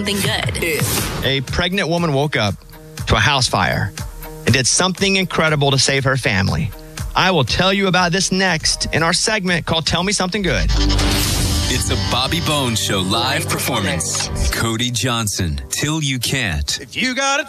Something good. A pregnant woman woke up to a house fire and did something incredible to save her family. I will tell you about this next in our segment called Tell Me Something Good. It's a Bobby Bones Show live performance. Cody Johnson, Till You Can't. If you got a